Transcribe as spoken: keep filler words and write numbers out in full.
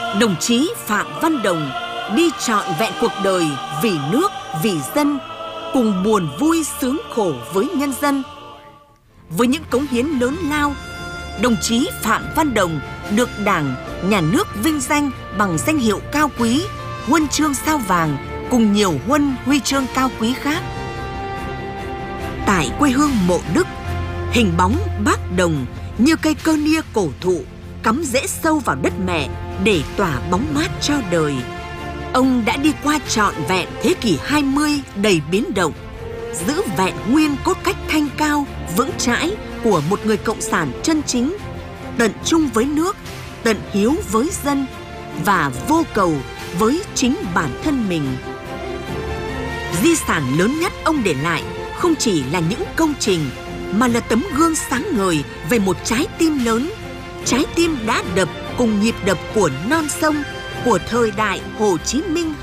Đồng chí Phạm Văn Đồng đi trọn vẹn cuộc đời vì nước, vì dân, cùng buồn vui sướng khổ với nhân dân. Với những cống hiến lớn lao, đồng chí Phạm Văn Đồng được Đảng, Nhà nước vinh danh bằng danh hiệu cao quý, huân chương sao vàng cùng nhiều huân huy chương cao quý khác. Tại quê hương Mộ Đức, hình bóng Bác Đồng như cây cơ nia cổ thụ cắm rễ sâu vào đất mẹ để tỏa bóng mát cho đời. Ông đã đi qua trọn vẹn thế kỷ hai mươi đầy biến động, giữ vẹn nguyên cốt cách thanh cao, vững chãi của một người cộng sản chân chính, tận trung với nước, tận hiếu với dân và vô cầu với chính bản thân mình. Di sản lớn nhất ông để lại không chỉ là những công trình, mà là tấm gương sáng ngời về một trái tim lớn, trái tim đã đập cùng nhịp đập của non sông, của thời đại Hồ Chí Minh